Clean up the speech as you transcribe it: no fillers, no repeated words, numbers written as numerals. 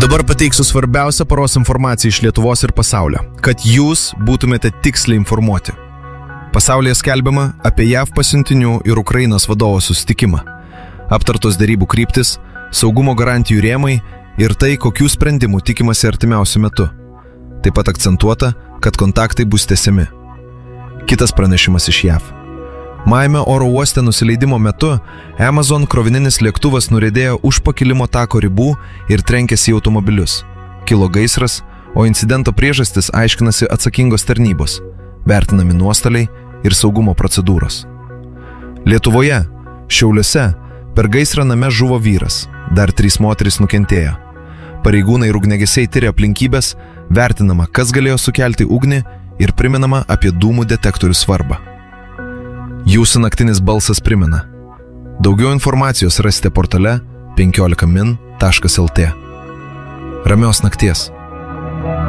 Dabar pateiksiu svarbiausią paros informaciją iš Lietuvos ir pasaulio, kad jūs būtumėte tiksliai informuoti. Pasaulyje skelbiama apie JAV pasiuntinių ir Ukrainos vadovo susitikimą. Aptartos derybų kryptis, saugumo garantijų rėmai ir tai, kokių sprendimų tikimasi artimiausiu metu. Taip pat akcentuota, kad kontaktai bus tęsiami. Kitas pranešimas iš JAV. Miami oro uoste nusileidimo metu Amazon krovininis lėktuvas nuriedėjo už pakilimo tako ribų ir trenkėsi į automobilius. Kilo gaisras, o incidento priežastis aiškinasi atsakingos tarnybos, vertinami nuostoliai ir saugumo procedūros. Lietuvoje, Šiauliuose, per gaisrą name žuvo vyras, dar 3 moterys nukentėjo. Pareigūnai ir ugniagesiai tiria aplinkybės, vertinama, kas galėjo sukelti ugnį ir primenama apie dūmų detektorių svarbą. Jūsų naktinis balsas primena. Daugiau informacijos rasite portale 15min.lt. Ramios nakties.